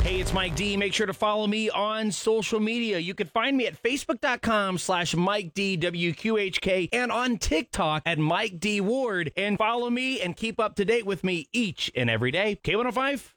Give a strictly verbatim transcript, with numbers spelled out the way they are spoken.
Hey, it's Mike D. Make sure to follow me on social media. You can find me at facebook.com slash Mike D W Q H K and on TikTok at Mike D Ward. And follow me and keep up to date with me each and every day. K one oh five